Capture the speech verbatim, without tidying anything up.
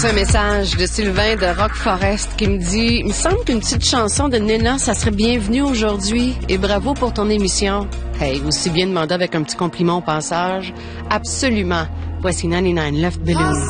reçu un message de Sylvain de Rock Forest qui me dit « Il me semble qu'une petite chanson de Nena, ça serait bienvenu aujourd'hui et bravo pour ton émission. » Hey, aussi bien demandé avec un petit compliment au passage. Absolument. Voici quatre-vingt-dix-neuf Left Balloon.